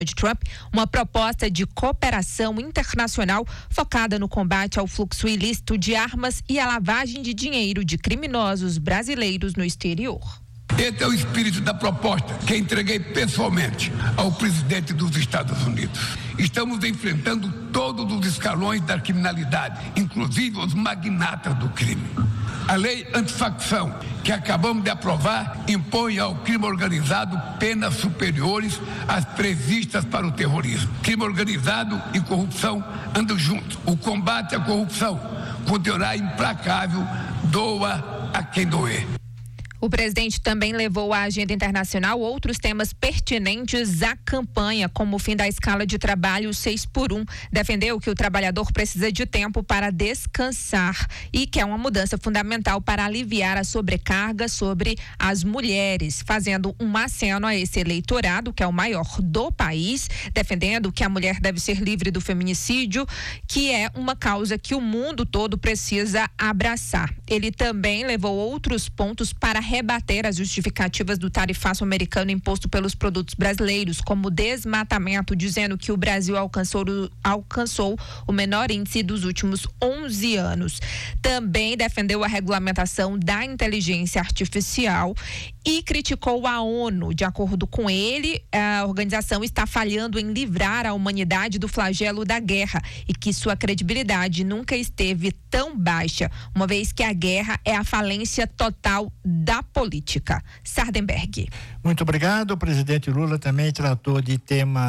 de Trump uma proposta de cooperação internacional focada no combate ao fluxo ilícito de armas e à lavagem de dinheiro de criminosos brasileiros no exterior. Esse é o espírito da proposta que entreguei pessoalmente ao presidente dos Estados Unidos. Estamos enfrentando todos os escalões da criminalidade, inclusive os magnatas do crime. A lei antifacção, que acabamos de aprovar, impõe ao crime organizado penas superiores às previstas para o terrorismo. Crime organizado e corrupção andam juntos. O combate à corrupção continuará implacável, doa a quem doer. O presidente também levou à agenda internacional outros temas pertinentes à campanha, como o fim da escala de trabalho 6x1. Defendeu que o trabalhador precisa de tempo para descansar e que é uma mudança fundamental para aliviar a sobrecarga sobre as mulheres, fazendo um aceno a esse eleitorado, que é o maior do país, defendendo que a mulher deve ser livre do feminicídio, que é uma causa que o mundo todo precisa abraçar. Ele também levou outros pontos para rebater as justificativas do tarifaço americano imposto pelos produtos brasileiros, como desmatamento, dizendo que o Brasil alcançou o menor índice dos últimos 11 anos. Também defendeu a regulamentação da inteligência artificial e criticou a ONU. De acordo com ele, a organização está falhando em livrar a humanidade do flagelo da guerra e que sua credibilidade nunca esteve tão baixa, uma vez que a guerra é a falência total da política. Sardenberg. Muito obrigado. O presidente Lula também tratou de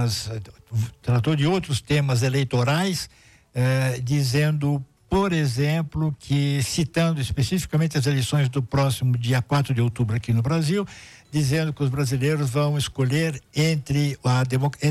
outros temas eleitorais, dizendo, por exemplo, que citando especificamente as eleições do próximo dia 4 de outubro aqui no Brasil, dizendo que os brasileiros vão escolher entre a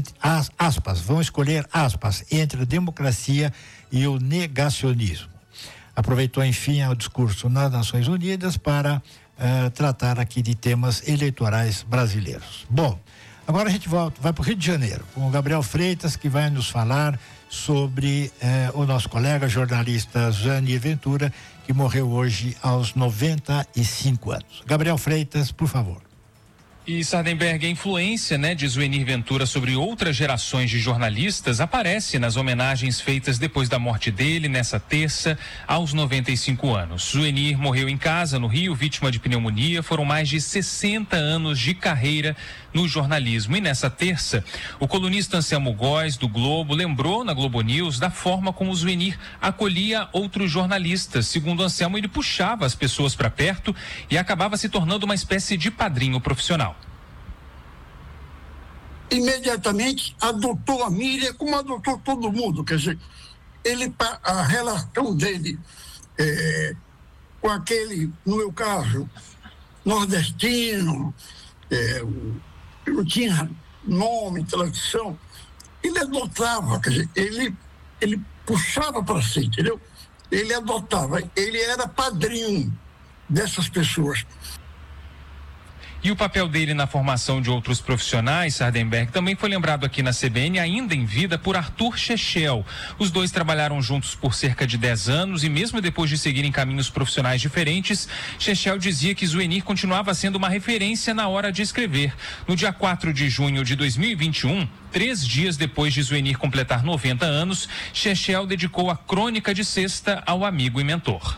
democracia e o negacionismo. Aproveitou, enfim, o discurso nas Nações Unidas para tratar aqui de temas eleitorais brasileiros. Bom, agora a gente vai para o Rio de Janeiro, com o Gabriel Freitas, que vai nos falar sobre o nosso colega jornalista Zuenir Ventura, que morreu hoje aos 95 anos. Gabriel Freitas, por favor. E Sardenberg, a influência, de Zuenir Ventura sobre outras gerações de jornalistas aparece nas homenagens feitas depois da morte dele, nessa terça, aos 95 anos. Zuenir morreu em casa, no Rio, vítima de pneumonia. Foram mais de 60 anos de carreira no jornalismo. E nessa terça, o colunista Anselmo Góes, do Globo, lembrou na Globo News da forma como Zuenir acolhia outros jornalistas. Segundo Anselmo, ele puxava as pessoas para perto e acabava se tornando uma espécie de padrinho profissional. Imediatamente adotou a Miriam como adotou todo mundo, quer dizer, a relação dele com aquele, no meu caso, nordestino, não tinha nome, tradição, ele adotava, quer dizer, ele puxava para si, entendeu? Ele adotava, ele era padrinho dessas pessoas. E o papel dele na formação de outros profissionais, Sardenberg, também foi lembrado aqui na CBN, ainda em vida, por Arthur Chechel. Os dois trabalharam juntos por cerca de 10 anos e mesmo depois de seguirem caminhos profissionais diferentes, Chechel dizia que Zuenir continuava sendo uma referência na hora de escrever. No dia 4 de junho de 2021, 3 dias depois de Zuenir completar 90 anos, Chechel dedicou a crônica de sexta ao amigo e mentor.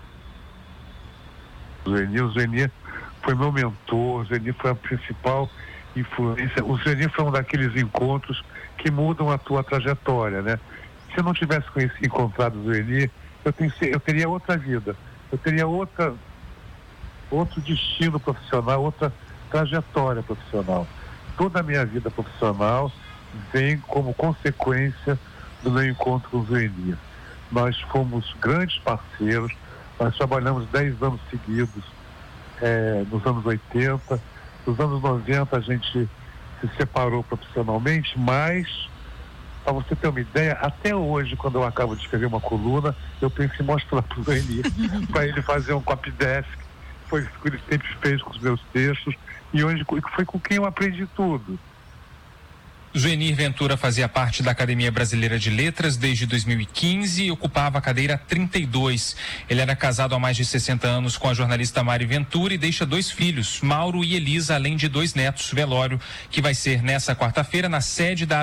Zuenir foi meu mentor, o Zuenir foi a principal influência. O Zuenir foi um daqueles encontros que mudam a tua trajetória, né? Se eu não tivesse encontrado o Zuenir, eu teria outra vida, eu teria outro destino profissional, outra trajetória profissional. Toda a minha vida profissional vem como consequência do meu encontro com o Zuenir. Nós fomos grandes parceiros, nós trabalhamos 10 anos seguidos, nos anos 80, nos anos 90 a gente se separou profissionalmente, mas, para você ter uma ideia, até hoje, quando eu acabo de escrever uma coluna, eu penso em mostrar para o Zuenir, para ele fazer um copy desk, foi o que ele sempre fez com os meus textos, e hoje foi com quem eu aprendi tudo. Zuenir Ventura fazia parte da Academia Brasileira de Letras desde 2015 e ocupava a cadeira 32. Ele era casado há mais de 60 anos com a jornalista Mari Ventura e deixa 2 filhos, Mauro e Elisa, além de 2 netos. Velório que vai ser nessa quarta-feira na sede da